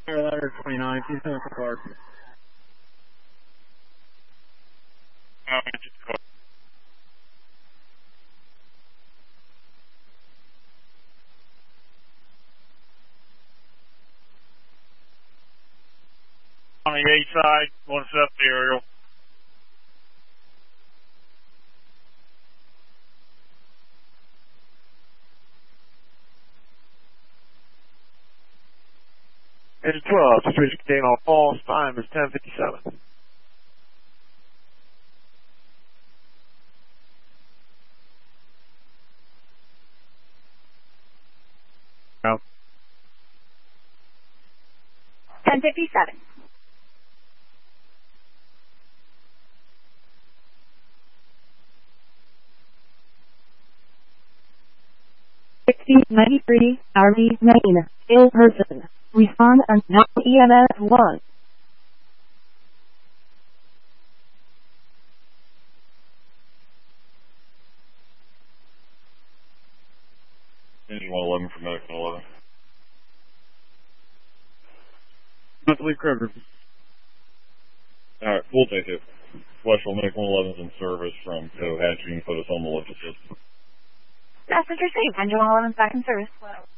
Ladder 29, please send us a card. Just call. On the A side, one up the aerial. Engine 12, situation contained all false, time is 10:57. No. 10:57. $6093, Army, Maine, ill person. Respond and now EMS 1. Engine 111 for medical 11. Monthly Kroger. Alright, we'll take it. Westfield Medical 11 is in service from Cohatchee and put us on the list. Passenger safe, Engine 111 back in service.